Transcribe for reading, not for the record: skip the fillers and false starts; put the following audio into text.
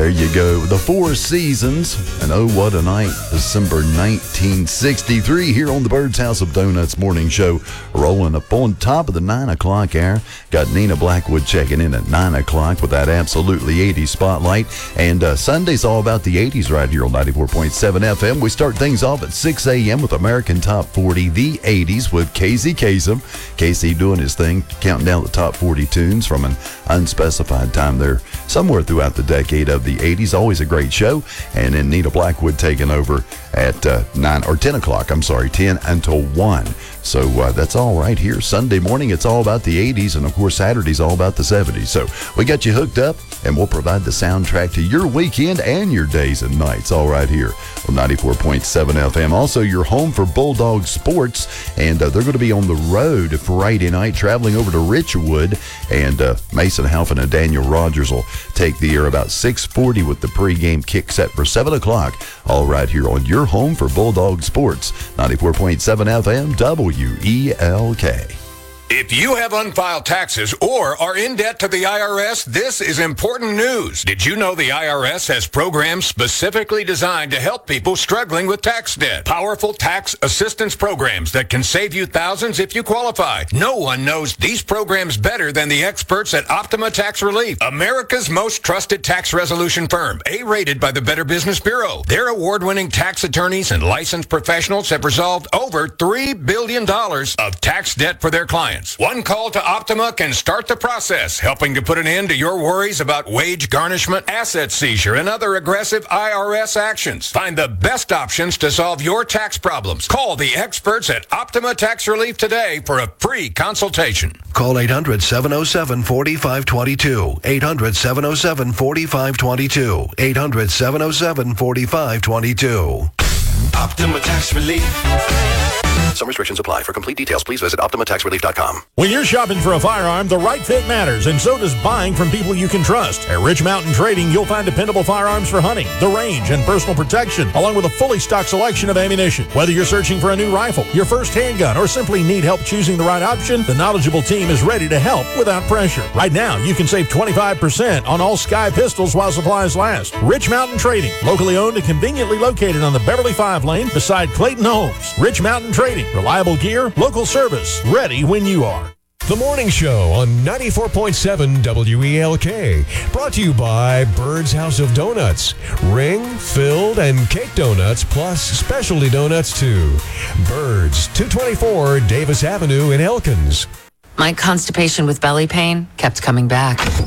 There you go. The Four Seasons. And oh, what a night. December 1963 here on the Bird's House of Donuts morning show. Rolling up on top of the 9 o'clock hour. Got Nina Blackwood checking in at 9 o'clock with that absolutely 80s spotlight. And Sunday's all about the 80s right here on 94.7 FM. We start things off at 6 a.m. with American Top 40, the 80s with Casey Kasem. Casey doing his thing, counting down the top 40 tunes from an unspecified time there somewhere throughout the decade of the 80s. Always a great show. And then Nina Blackwood taking over at 10 o'clock. 10 until 1. So that's all right here. Sunday morning, it's all about the 80s. And, of course, Saturday's all about the 70s. So we got you hooked up, and we'll provide the soundtrack to your weekend and your days and nights all right here on 94.7 FM. Also, you're home for Bulldog Sports, and they're going to be on the road Friday night, traveling over to Richwood. And Mason Halfin and Daniel Rogers will take the air about 6:40 with the pregame kick set for 7 o'clock. All right here on your home for Bulldog Sports, 94.7 FM, WELK. If you have unfiled taxes or are in debt to the IRS, this is important news. Did you know the IRS has programs specifically designed to help people struggling with tax debt? Powerful tax assistance programs that can save you thousands if you qualify. No one knows these programs better than the experts at Optima Tax Relief, America's most trusted tax resolution firm, A-rated by the Better Business Bureau. Their award-winning tax attorneys and licensed professionals have resolved over $3 billion of tax debt for their clients. One call to Optima can start the process, helping to put an end to your worries about wage garnishment, asset seizure, and other aggressive IRS actions. Find the best options to solve your tax problems. Call the experts at Optima Tax Relief today for a free consultation. Call 800-707-4522. 800-707-4522. 800-707-4522. Optima Tax Relief. Some restrictions apply. For complete details, please visit OptimaTaxRelief.com. When you're shopping for a firearm, the right fit matters, and so does buying from people you can trust. At Rich Mountain Trading, you'll find dependable firearms for hunting, the range, and personal protection, along with a fully stocked selection of ammunition. Whether you're searching for a new rifle, your first handgun, or simply need help choosing the right option, the knowledgeable team is ready to help without pressure. Right now, you can save 25% on all Sky pistols while supplies last. Rich Mountain Trading, locally owned and conveniently located on the Beverly 5 lane beside Clayton Homes. Rich Mountain Trading. Reliable gear, local service, ready when you are. The Morning Show on 94.7 WELK. Brought to you by Bird's House of Donuts. Ring, filled, and cake donuts, plus specialty donuts, too. Bird's, 224 Davis Avenue in Elkins. My constipation with belly pain kept coming back.